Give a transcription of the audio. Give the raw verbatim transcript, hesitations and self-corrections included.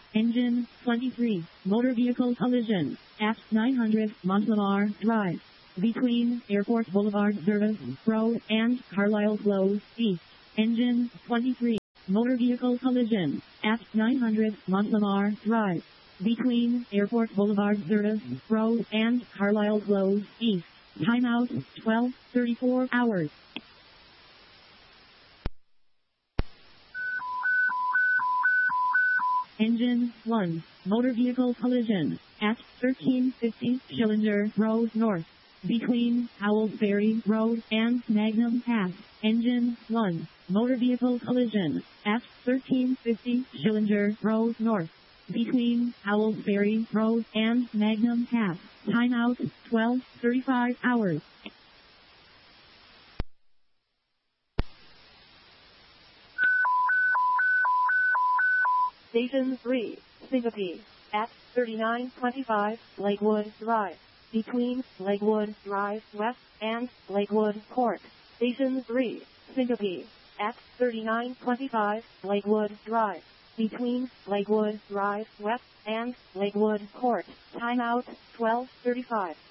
Engine twenty-three. Motor vehicle collision at nine hundred Montlamar Drive. Between Airport Boulevard Service Road and Carlisle Close East. Engine twenty-three. Motor vehicle collision at nine hundred Montlamar Drive. Between Airport Boulevard Service Road and Carlisle Close East. Timeout twelve thirty-four hours. Engine one. Motor vehicle collision at thirteen fifty Schillinger Road North. Between Howells Ferry Road and Magnum Pass. Engine one. Motor vehicle collision at thirteen fifty Schillinger Road North. Between Howells Ferry Road and Magnum Pass. Timeout twelve thirty-five hours. Station three, Syncope, at thirty-nine twenty-five Lakewood Drive. Between Lakewood Drive West and Lakewood Court. Station three, Syncope, at thirty-nine twenty-five Lakewood Drive. Between Lakewood Drive West and Lakewood Court. Timeout twelve thirty-five.